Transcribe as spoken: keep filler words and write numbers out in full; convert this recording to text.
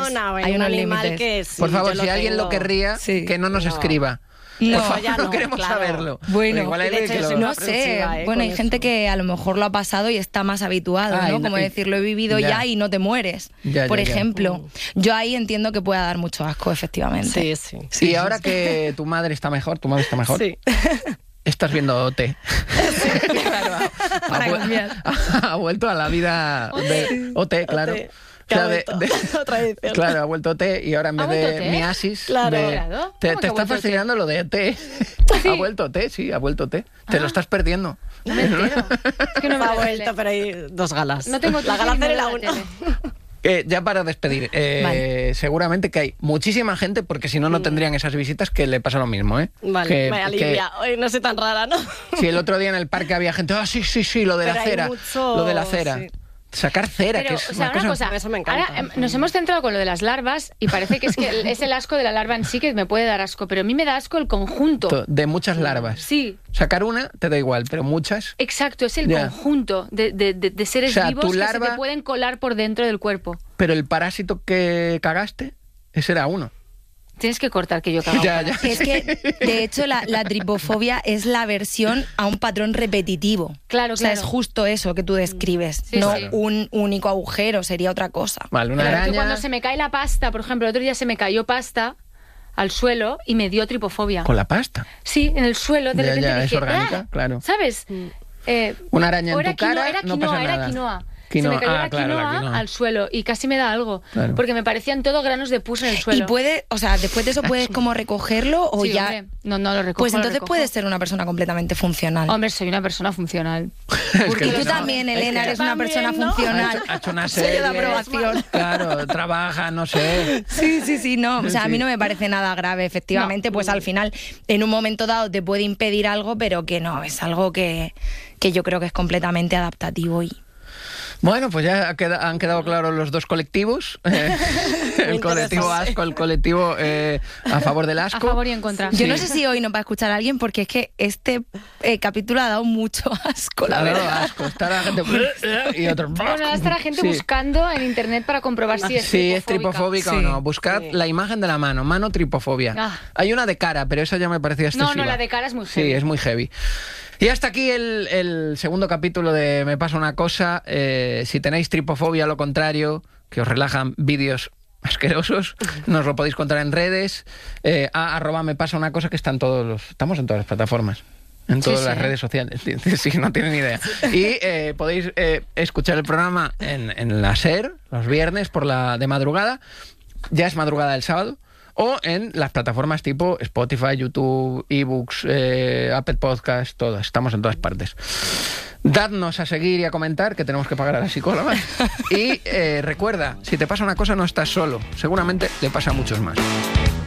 no, hay un unos animal límites. que sí, Por favor, yo si lo alguien tengo. lo querría, Sí. que no nos No. escriba. No. Por favor, ya no no, queremos claro. saberlo. Bueno, Pero igual hay y de alguien hecho que yo lo- soy No una sé, aprensiva, ¿eh? bueno, con hay gente eso. que a lo mejor lo ha pasado y está más habituado, Ah, y ¿no? no- Como y- decir, lo he vivido ya. ya y no te mueres, Ya, por ya, ya. ejemplo. Yo ahí entiendo que pueda dar mucho asco, efectivamente. Sí, sí. Y ahora que tu madre está mejor, tu madre está mejor, Sí. estás viendo O T. Claro, ha, Para ha vu- cambiar. ha vuelto a la vida de O T, claro. O T, O que sea, ha de- vuelto. de- Otra edición. claro, ha vuelto O T y ahora en ¿Ha vez vuelto de T? miasis, Claro. de- Claro. te, ¿Cómo te que ha está vuelto fastidiando lo de T. Sí. Ha vuelto T, sí, ha vuelto T. Te lo estás perdiendo. No me entero. Es que no me ha veo la vuelto, tele. pero hay dos galas. No tengo la tele gala y no cero y veo la la uno. tele. Eh, ya para despedir, eh, Vale. seguramente que hay muchísima gente, porque si no, no tendrían esas visitas, que le pasa lo mismo, ¿eh? Vale, que, me que alivia. Hoy no soy tan rara, ¿no? si el otro día en el parque había gente, ah, sí, sí, sí, lo de Pero la hay cera, mucho- lo de la cera. sí. Sacar cera, Pero, que es o sea, una una cosa... cosa, Eso me encanta. ahora em, nos hemos centrado con lo de las larvas y parece que es que el- es el asco de la larva en sí que me puede dar asco, pero a mí me da asco el conjunto. de muchas larvas. Sí, Sacar una te da igual, pero muchas... exacto, es el Ya. conjunto de, de- de- de seres O sea, vivos tu que se larva- te pueden colar por dentro del cuerpo. Pero el parásito que cagaste, ese era uno. Tienes que cortar que yo cago. Ya, ya. Es que, de hecho, la, la tripofobia es la versión a un patrón repetitivo. Claro, O sea, claro. es justo eso que tú describes, Sí, no sí. un único agujero, sería otra cosa. Vale, una Claro, tú araña cuando se me cae la pasta, por ejemplo, el otro día se me cayó pasta al suelo y me dio tripofobia. con la pasta. Sí, en el suelo, de Ya, repente ya, es dije, orgánica, "Ah", claro. ¿sabes? Eh, Una araña o en era tu cara, quinoa, era no quinoa, pasa era nada. quinoa. Quinoa, Se me cayó ah, la, claro, la quinoa quinoa. al suelo y casi me da algo. Claro. Porque me parecían todo granos de pus en el suelo. Y puede, o sea, después de eso puedes como recogerlo o Sí, ya... hombre. No, no lo recojo. Pues lo entonces recojo. puedes ser una persona completamente funcional. Hombre, soy una persona funcional. Es que y tú no, también, es Elena, que eres una También, persona ¿no? ha funcional. hecho, ha hecho una Sello de serie. aprobación. Claro, trabaja, no sé. Sí, sí, sí, no. O sea, a mí Sí. no me parece nada grave. Efectivamente, pues al final, en un momento dado te puede impedir algo, pero que no, es algo que, que yo creo que es completamente adaptativo y... Bueno, pues ya ha queda- han quedado claros los dos colectivos. Eh, el colectivo interesante. asco, el colectivo eh, a favor del A asco. favor y en contra. Yo Sí. no sé si hoy nos va a escuchar alguien porque es que este eh, capítulo ha dado mucho asco, la Claro, verdad. asco. Está la gente y otro. Bueno, ahora está la gente Sí. buscando en internet para comprobar si es Sí, es tripofóbica. tripofóbica o Sí. no. Buscad Sí. la imagen de la mano, mano tripofobia. Ah. Hay una de cara, pero esa ya me parecía excesiva. No, no, la de cara es muy Sí, heavy. es muy heavy. Y hasta aquí el, el segundo capítulo de Me pasa una cosa. Eh, si tenéis tripofobia, lo contrario, que os relajan vídeos asquerosos, nos lo podéis contar en redes. Eh, a arroba me pasa una cosa, que están todos los, estamos en todas las plataformas. En todas Sí, las sí. redes sociales, si no tienen ni idea. Y eh, podéis eh, escuchar el programa en, en la SER, los viernes por la de madrugada. Ya es madrugada del sábado. O en las plataformas tipo Spotify, YouTube, eBooks, eh, Apple Podcast, todas. Estamos en todas partes. Dadnos a seguir y a comentar, que tenemos que pagar a las psicólogas. Y eh, recuerda, si te pasa una cosa no estás solo. Seguramente le pasa a muchos más.